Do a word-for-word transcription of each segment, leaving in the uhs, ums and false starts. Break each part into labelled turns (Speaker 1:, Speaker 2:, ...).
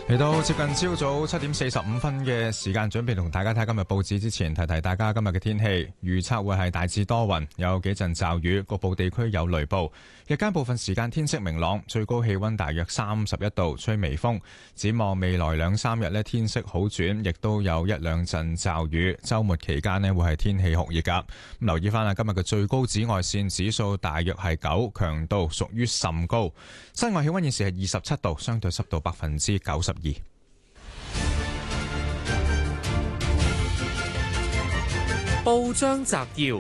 Speaker 1: 嚟到接近朝早七點四十五分嘅時間，準備同大家睇今日報紙之前，提提大家今日嘅天氣預測會係大致多雲，有幾陣驟雨，局部地區有雷暴。日間部分時間天色明朗，最高氣溫大約三十一度，吹微風。展望未來兩三日呢，天色好轉，亦都有一兩陣驟雨。週末期間呢，會係天氣酷熱㗎。咁留意翻啦，今日嘅最高紫外線指數大約係九，強度屬於甚高。室外氣溫現時係二十七度，相對濕度百分之九十二。
Speaker 2: 報章摘要：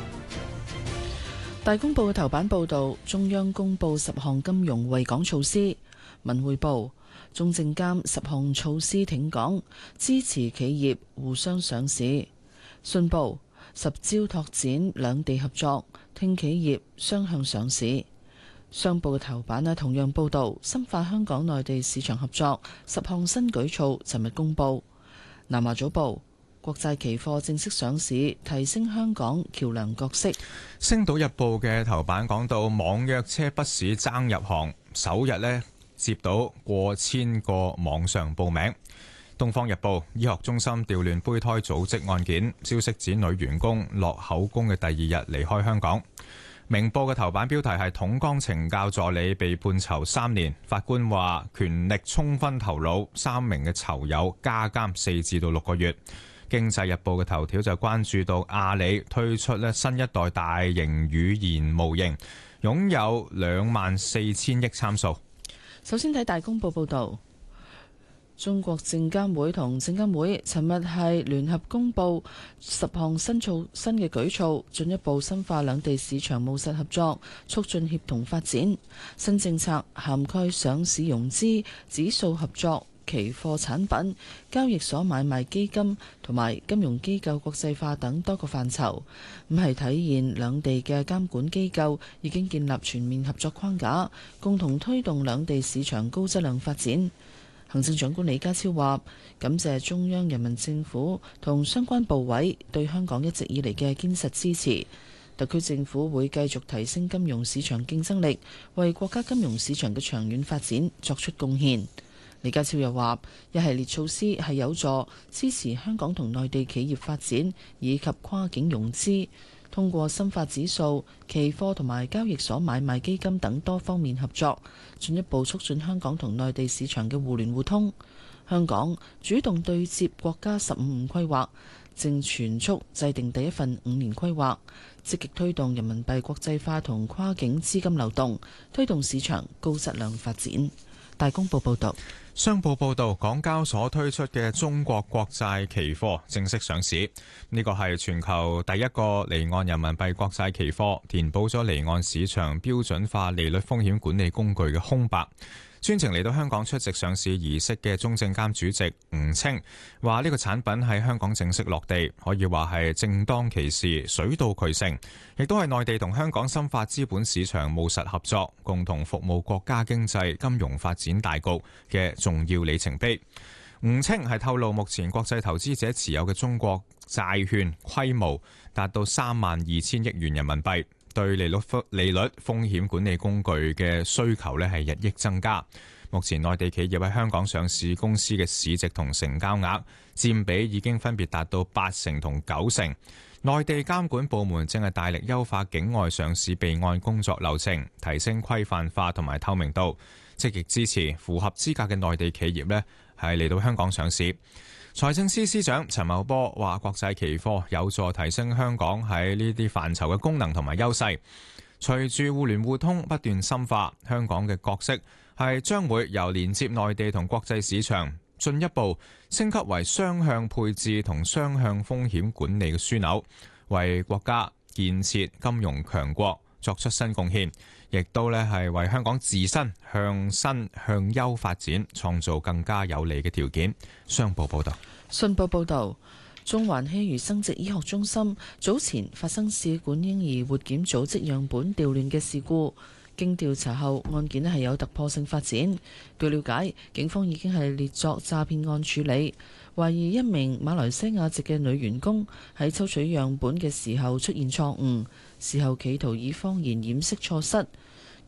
Speaker 3: 大公報嘅頭版報道，中央公布十項金融惠港措施。文匯報：中證監十項措施挺港，支持企業互相上市。信報：十招拓展兩地合作，聽企業雙向上市。商報嘅頭版呢，同樣報道深化香港內地市場合作，十項新舉措尋日公布。南華早報：國債期貨正式上市，提升香港橋梁角色。
Speaker 1: 星島日報嘅頭版講到網約車筆試爭入行，首日呢接到過千個網上報名。東方日報：醫學中心調亂胚胎組織案件，消息指女員工落口供嘅第二日離開香港。明報嘅頭版標題係統綱懲教助理被判囚三年，法官話權力充分頭腦，三名嘅囚友加監四至到六個月。經濟日報嘅頭條就關注到阿里推出咧新一代大型語言模型，擁有兩萬四千億參數。
Speaker 3: 首先睇大公報報導。中國證監會同證監會尋日係聯合公布十項新措新嘅舉措，進一步深化兩地市場務實合作，促進協同發展。新政策涵蓋上市融資、指數合作、期貨產品、交易所買賣基金同埋金融機構國際化等多個範疇，咁係體現兩地嘅監管機構已經建立全面合作框架，共同推動兩地市場高質量發展。行政長官李家超話：感謝中央人民政府同相關部委對香港一直以嚟嘅堅實支持，特區政府會繼續提升金融市場競爭力，為國家金融市場嘅長遠發展作出貢獻。李家超又話：一系列措施係有助支持香港同內地企業發展以及跨境融資。通過深化指數、期貨同埋交易所買賣基金等多方面合作，進一步促進香港同內地市場嘅互聯互通。香港主動對接國家十五五規劃，正全速制定第一份五年規劃，積極推動人民幣國際化同跨境資金流動，推動市場高質量發展。大公報報道。
Speaker 1: 商報報道，港交所推出嘅中國國債期貨正式上市。呢個係全球第一個離岸人民幣國債期貨，填補咗離岸市場標準化利率風險管理工具嘅空白。專程嚟到香港出席上市儀式嘅中證監主席吳清話：呢個產品喺香港正式落地，可以話係正當其時，水到渠成，亦都係內地同香港深化資本市場務實合作，共同服務國家經濟金融發展大局嘅重要里程碑。吳清係透露，目前國際投資者持有嘅中國債券規模達到三萬二千億元人民幣。對利率利率風險管理工具嘅需求呢係日益增加。目前內地企業喺香港上市公司嘅市值同成交額佔比已經分別達到八成同九成。內地監管部門正係大力優化境外上市備案工作流程，提升規範化同埋透明度，積極支持符合資格嘅內地企業呢係嚟到香港上市。財政司司長陳茂波話：國際期貨有助提升香港喺呢啲範疇嘅功能同埋優勢。隨住互聯互通不斷深化，香港嘅角色係將會由連接內地同國際市場，進一步升級為雙向配置同雙向風險管理嘅樞紐，為國家建設金融強國作出新貢獻，亦都咧係為香港自身向新向優發展創造更加有利嘅條件。商報報道。
Speaker 3: 信報報導，中環希如生殖醫學中心早前發生試管嬰兒活檢組織樣本調亂嘅事故，經調查後案件係有突破性發展。據了解，警方已經係列作詐騙案處理，懷疑一名馬來西亞籍嘅女員工喺抽取樣本嘅時候出現錯誤，事後企圖以謊言掩飾錯失。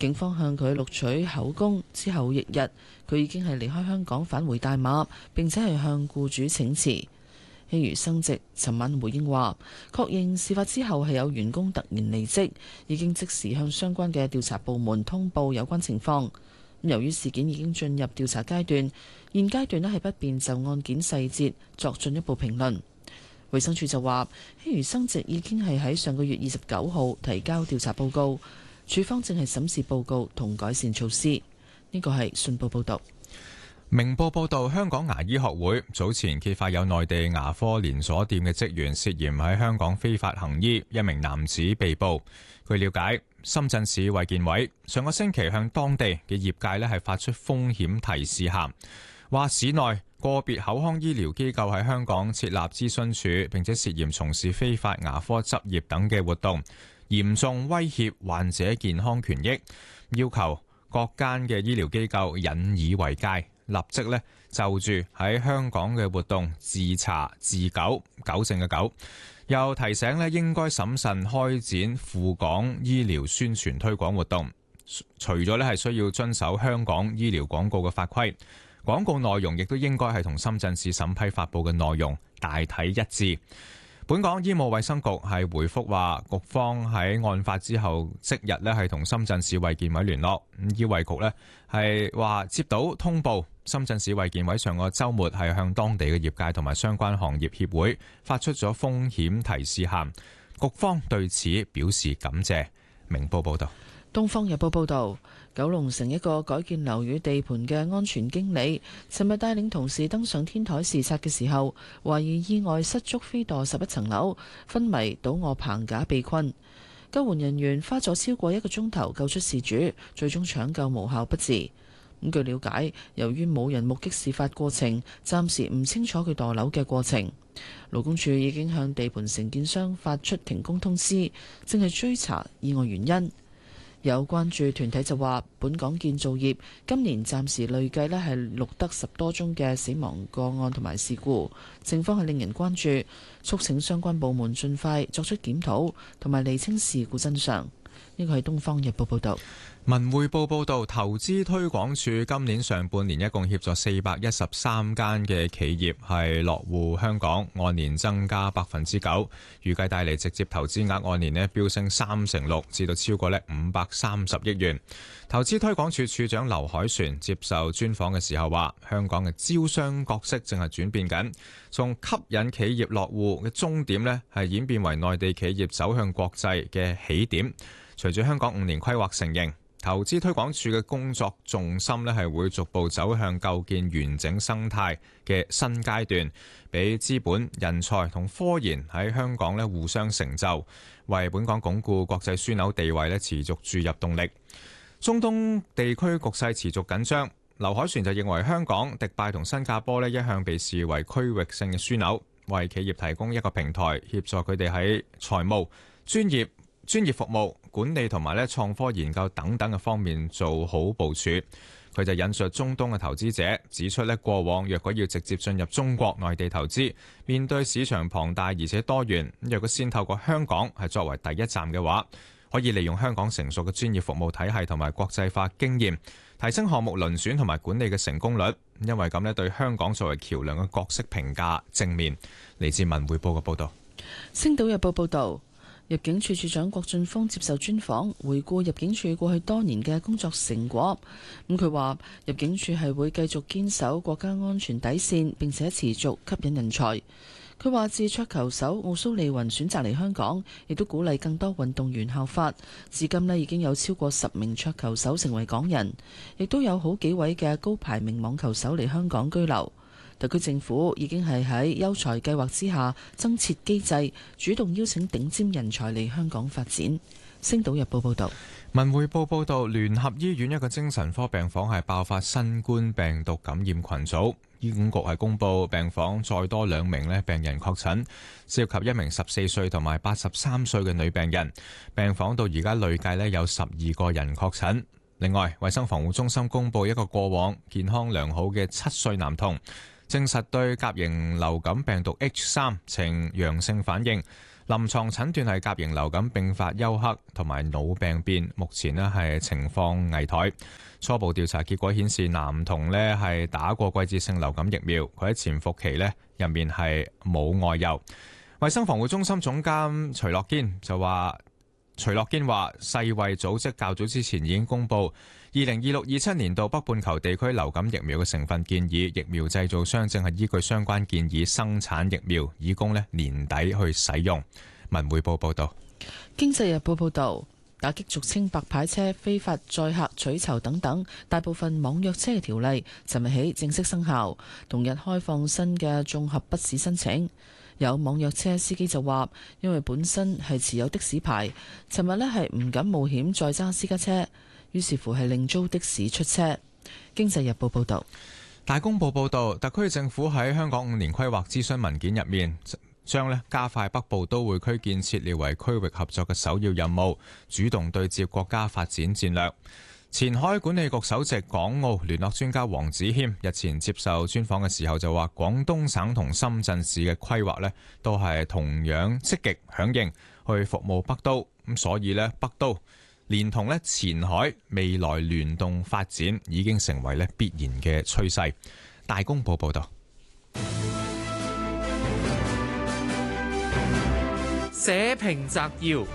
Speaker 3: 警方向佢錄取口供之後翌日，佢已經係離開香港返回大馬，並且係向僱主請辭。希余生籍尋晚回應話，確認事發之後係有員工突然離職，已經即時向相關嘅調查部門通報有關情況。由於事件已經進入調查階段，現階段咧係不便就案件細節作進一步評論。衛生署就話，希余生籍已經係喺上個月二十九號提交調查報告，署方正係審視報告同改善措施。呢個係信報報導。
Speaker 1: 明報報道，香港牙醫學會早前揭發有內地牙科連鎖店嘅職員涉嫌喺香港非法行醫，一名男子被捕。據了解，深圳市衛健委上個星期向當地嘅業界咧係發出風險提示函，話市內個別口腔醫療機構喺香港設立諮詢處，並且涉嫌從事非法牙科執業等嘅活動，嚴重威脅患者健康權益，要求各間嘅醫療機構引以為戒，立即咧就住喺香港嘅活動自查自糾，糾正嘅糾，又提醒咧應該審慎開展赴港醫療宣傳推廣活動，除咗咧係需要遵守香港醫療廣告嘅法規，廣告內容亦都應該係同深圳市審批發布嘅內容大體一致。本港醫務衛生局係回覆話，局方喺案發之後即日咧係同深圳市衛健委聯絡，醫衛局咧係話接到通報，深圳市衛健委上個週末係向當地嘅業界同埋相關行業協會發出咗風險提示函，局方對此表示感謝。明報報道。
Speaker 3: 東方日報報導，九龍城一個改建樓宇地盤嘅安全經理，尋日帶領同事登上天台視察嘅時候，懷疑意外失足飛墮十一層樓，昏迷倒卧棚架被困。救援人員花咗超過一個鐘頭救出事主，最終搶救無效不治。咁據了解，由於冇人目擊事發過程，暫時唔清楚佢墮樓嘅過程。勞工處已經向地盤承建商發出停工通知，正係追查意外原因。有關注團體就話，本港建造業今年暫時累計咧係錄得十多宗嘅死亡個案同埋事故，情況係令人關注，促請相關部門盡快作出檢討同埋釐清事故真相。呢個係《東方日報》報導。
Speaker 1: 文匯報報道，投資推廣署今年上半年一共協助四百一十三間嘅企業係落戶香港，按年增加百分之九，預計帶嚟直接投資額按年呢飆升三成六，至到超過呢五百三十億元。投資推廣署署長劉凱旋接受專訪嘅時候話，香港嘅招商角色正係轉變緊，從吸引企業落戶嘅終點呢係演變為內地企業走向國際嘅起點。隨住香港五年規劃成型，投資推廣署嘅工作重心咧係會逐步走向構建完整生態嘅新階段，俾資本、人才同科研喺香港咧互相成就，為本港鞏固國際樞紐地位咧持續注入動力。中東地區局勢持續緊張，劉凱旋就認為香港、迪拜同新加坡咧一向被視為區域性嘅樞紐，為企業提供一個平台，協助佢哋喺財務、專業、專業服務、管理同埋咧創科研究等等嘅方面做好部署。佢就引述中東嘅投資者指出咧，過往若果要直接進入中國內地投資，面對市場龐大而且多元，若果先透過香港係作為第一站嘅話，可以利用香港成熟嘅專業服務體系同埋國際化經驗，提升項目遴選同埋管理嘅成功率。因為咁咧，對香港作為橋梁嘅角色評價正面。嚟自文匯報嘅報導。
Speaker 3: 星島日報報導。入境處處長郭俊峰接受專訪，回顧入境處過去多年嘅工作成果。咁佢話，入境處係會繼續堅守國家安全底線，並且持續吸引人才。佢話，自桌球手奧蘇利雲選擇嚟香港，亦都鼓勵更多運動員效法。至今呢已經有超過十名桌球手成為港人，亦都有好幾位嘅高排名網球手嚟香港居留。特區政府已經係喺優才計劃之下增設機制，主動邀請頂尖人才嚟香港發展。星島日報報道。
Speaker 1: 文匯報報道，聯合醫院一個精神科病房係爆發新冠病毒感染群組，醫管局係公布病房再多兩名咧病人確診，涉及一名十四歲同埋八十三歲嘅女病人。病房到而家累計咧有十二個人確診。另外，衛生防護中心公布一個過往健康良好嘅七歲男童， 證實對甲型流感病毒 H 三呈陽性反應，臨床診斷係甲型流感併發休克同埋腦病變，目前呢係情況危殆。初步調查結果顯示，男童呢係打過季節性流感疫苗，佢喺潛伏期呢入面係冇外遊。衛生防護中心總監徐樂堅就話，徐樂堅話，世衛組織較早之前已經公布二零二六二七年度北半球地區流感疫苗嘅成分建議，疫苗製造商正係依據相關建議生產疫苗，以供呢年底去使用。文匯報報道。
Speaker 3: 經濟日報報道，打擊俗稱白牌車、非法載客取酬等等大部分網約車嘅條例，尋日起正式生效，同日開放新嘅綜合筆試申請。有網約車司機就話，因為本身係持有的士牌，尋日呢係唔敢冒險再揸私家車，於是乎係另租的士出車。經濟日報報道。
Speaker 1: 大公報報道，特區政府喺香港五年規劃諮詢文件入面，將咧加快北部都會區建設列為區域合作嘅首要任務，主動對接國家發展戰略。前海管理局首席港澳聯絡專家黃子謙日前接受專訪嘅時候就話，廣東省同深圳市嘅規劃咧都係同樣積極響應去服務北都，咁所以咧北都連同咧前海未來聯動發展已經成為咧必然嘅趨勢。大公報報道。
Speaker 2: 社評摘要。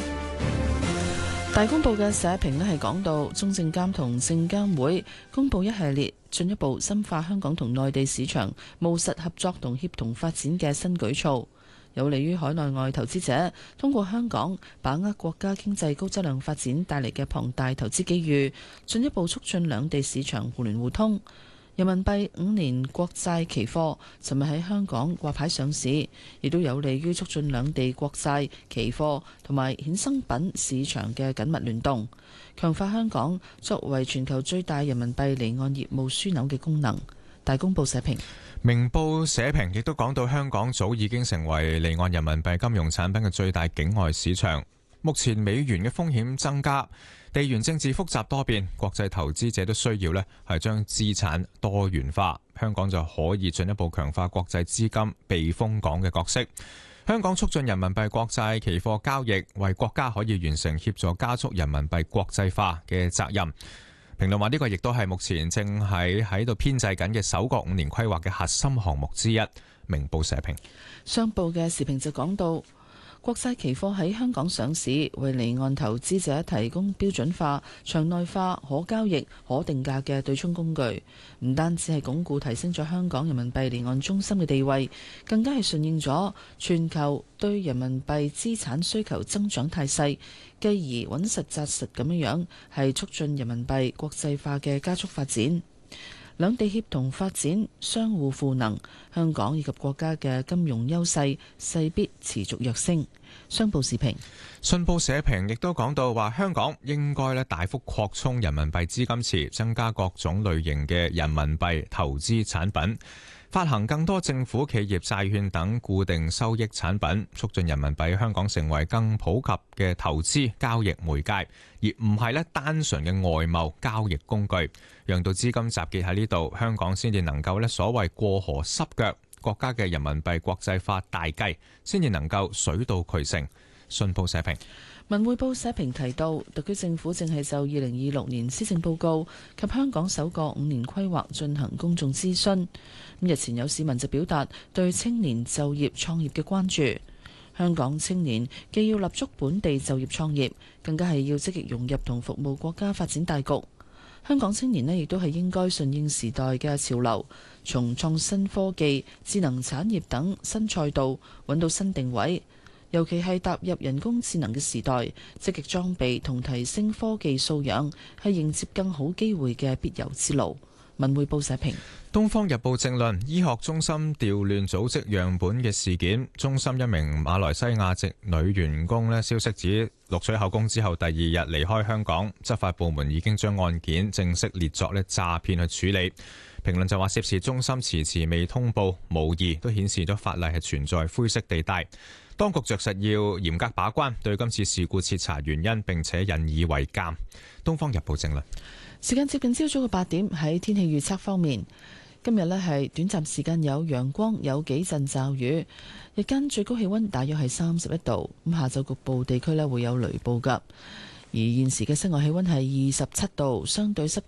Speaker 3: 大公報嘅社評呢係講到，中證監同證監會公佈一系列進一步深化香港同內地市場務實合作同協同發展嘅新舉措，有利於海內外投資者通過香港把握國家經濟高質量發展帶嚟嘅龐大投資機遇，進一步促進兩地市場互聯互通。人民幣五年國債期貨尋日喺香港掛牌上市，亦都有利於促進兩地國債期貨同埋衍生品市場嘅緊密聯動，強化香港作為全球最大人民幣離岸業務樞紐嘅功能。大公報社評。
Speaker 1: 明報社評亦都講到，香港早已經成為離岸人民幣金融產品嘅最大境外市場，目前美元嘅風險增加，地緣政治複雜多變，國際投資者都需要呢係將資產多元化，香港就可以進一步強化國際資金避風港嘅角色。香港促進人民幣國債期貨交易，為國家可以完成協助加速人民幣國際化嘅責任。評論話呢個亦都係目前正喺喺度編製緊嘅首個五年規劃嘅核心項目之一。明報社評。
Speaker 3: 商報嘅時評就講到，國債期貨喺香港上市，為離岸投資者提供標準化、場內化、可交易、可定價嘅對沖工具，唔單止係鞏固提升咗香港人民幣離岸中心嘅地位，更加係順應咗全球對人民幣資產需求增長態勢，繼而穩實紮實咁樣樣係促進人民幣國際化嘅加速發展。兩地協同發展，相互賦能，香港以及國家嘅金融優勢勢必持續躍升。商報時評。
Speaker 1: 信報社評亦都講到話，香港應該咧大幅擴充人民幣資金池，增加各種類型嘅人民幣投資產品，發行更多政府企業債券等固定收益產品，促進人民幣香港成為更普及嘅投資交易媒介，而唔係咧單純嘅外貿交易工具，讓到資金集結喺呢度，香港先至能夠咧所謂過河濕腳，國家嘅人民幣國際化大計先至能夠水到渠成。信報社評。
Speaker 3: 文匯報社評提到，特區政府正係就二零二六年施政報告及香港首個五年規劃進行公眾諮詢。咁日前有市民就表達對青年就業創業嘅關注。香港青年既要立足本地就業創業，更加係要積極融入同服務國家發展大局。香港青年呢亦都係應該順應時代嘅潮流，從創新科技、智能產業等新賽道揾到新定位。尤其係踏入人工智能嘅時代，積極裝備同提升科技素養，係迎接更好機會嘅必由之路。文匯報社評。《
Speaker 1: 東方日報》正論：醫學中心調亂組織樣本嘅事件，中心一名馬來西亞籍女員工呢，消息指錄取口供之後第二日離開香港，執法部門已經將案件正式列作呢詐騙去處理。評論就話涉事中心遲遲未通報，無疑都顯示咗法例係存在灰色地帶。當局着實要嚴格把關，對今次事故徹查原因，並且引以為鑑。《東方日報》正論。
Speaker 3: 時間接近朝早嘅八點，喺天氣預測方面， 今日呢係短暫時間有陽光，有幾陣驟雨，日間最高氣溫大約係三十一度。咁下晝局部地區呢會有雷暴㗎。而現時嘅室外氣溫係二十七度，相對濕